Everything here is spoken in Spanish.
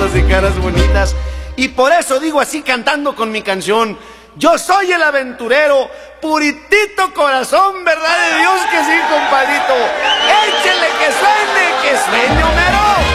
fotos y caras bonitas. Y por eso digo así cantando con mi canción: yo soy el aventurero, puritito corazón, verdad de Dios que sí, compadrito.